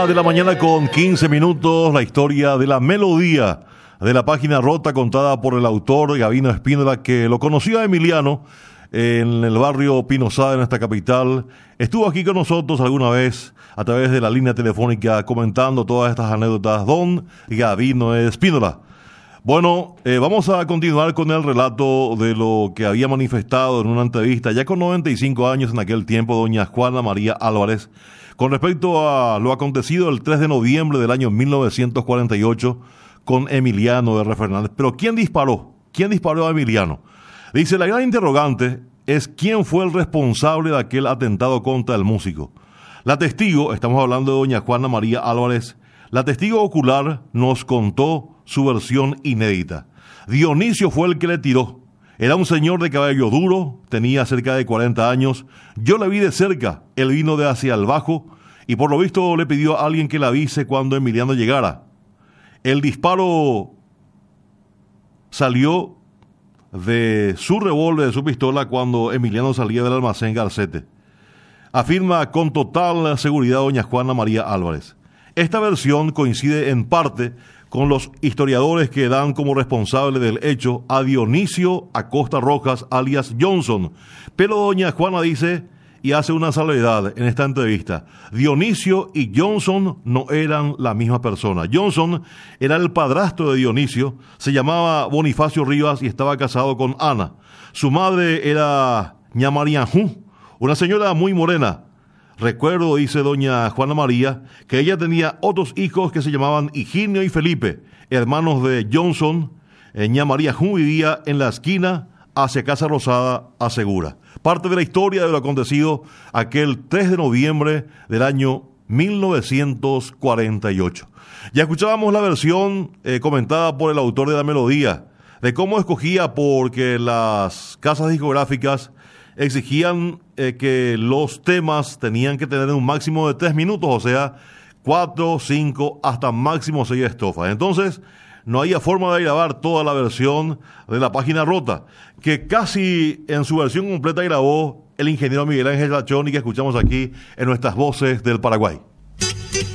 De la mañana con 15 minutos, la historia de la melodía de la página rota contada por el autor Gabino Espínola, que lo conoció a Emiliano en el barrio Pinosada, en nuestra capital. Estuvo aquí con nosotros alguna vez a través de la línea telefónica comentando todas estas anécdotas, don Gabino Espínola. Bueno, vamos a continuar con el relato de lo que había manifestado en una entrevista ya con 95 años en aquel tiempo doña Juana María Álvarez con respecto a lo acontecido el 3 de noviembre del año 1948 con Emiliano R. Fernández. Pero ¿quién disparó? ¿Quién disparó a Emiliano? Dice, la gran interrogante es quién fue el responsable de aquel atentado contra el músico. La testigo, estamos hablando de doña Juana María Álvarez, la testigo ocular nos contó su versión inédita. Dionisio fue el que le tiró. Era un señor de cabello duro, tenía cerca de 40 años. Yo le vi de cerca, él vino de hacia el bajo y por lo visto le pidió a alguien que le avise cuando Emiliano llegara. El disparo salió de su revólver, de su pistola, cuando Emiliano salía del almacén Garcete. Afirma con total seguridad doña Juana María Álvarez. Esta versión coincide en parte con los historiadores que dan como responsable del hecho a Dionisio Acosta Rojas, alias Johnson. Pero doña Juana dice, y hace una salvedad en esta entrevista, Dionisio y Johnson no eran la misma persona. Johnson era el padrastro de Dionisio, se llamaba Bonifacio Rivas y estaba casado con Ana. Su madre era ña Marianjú, una señora muy morena. Recuerdo, dice doña Juana María, que ella tenía otros hijos que se llamaban Higinio y Felipe, hermanos de Johnson. ña María Jun vivía en la esquina hacia Casa Rosada, Asegura. Parte de la historia de lo acontecido aquel 3 de noviembre del año 1948. Ya escuchábamos la versión comentada por el autor de la melodía, de cómo escogía, porque las casas discográficas exigían que los temas tenían que tener un máximo de 3 minutos, o sea, 4, 5, hasta máximo 6 estrofas. Entonces, no había forma de grabar toda la versión de la página rota, que casi en su versión completa grabó el ingeniero Miguel Ángel Lachón y que escuchamos aquí en nuestras voces del Paraguay.